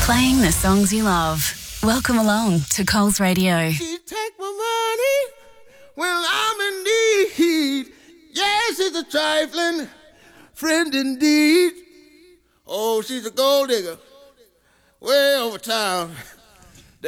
Playing the songs you love. Welcome along to Coles Radio. She take my money when I'm in need. Yes, she's a trifling friend indeed. Oh, she's a gold digger way over town.